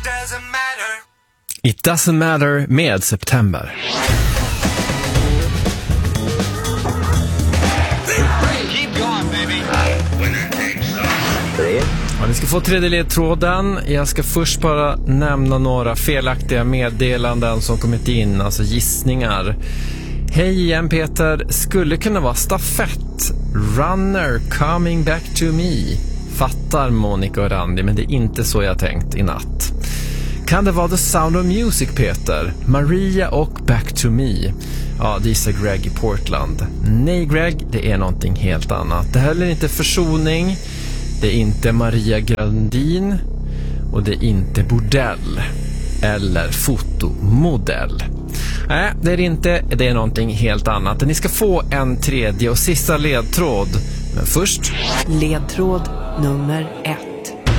It doesn't matter med September. Ja, ni ska få tredje ledtråden. Jag ska först bara nämna några felaktiga meddelanden som kommit in, alltså gissningar. Hej igen Peter, skulle kunna vara stafett. Runner coming back to me. Fattar Monica och Randy, men det är inte så jag tänkt i natt. Kan det vara The Sound of Music, Peter? Maria och Back to Me. Ja, det är Greg i Portland. Nej Greg, det är någonting helt annat. Det här är inte försoning. Det är inte Maria Grandin. Och det är inte bordell. Eller fotomodell. Nej, det är inte. Det är någonting helt annat. Ni ska få en tredje och sista ledtråd. Men först... Ledtråd nummer 1.